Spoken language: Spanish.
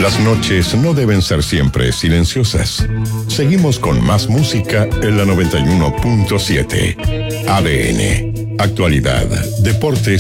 Las noches no deben ser siempre silenciosas. Seguimos con más música en la 91.7. ADN. Actualidad, deportes